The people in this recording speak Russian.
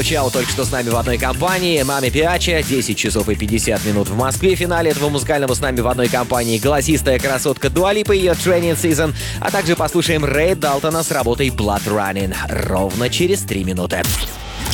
Чао только что с нами в одной компании. Маме Пиача, 10 часов и 50 минут в Москве. В финале этого музыкального с нами в одной компании голосистая красотка Дуа Липа и ее Training Season. А также послушаем Рэй Далтона с работой Blood Running ровно через 3 минуты.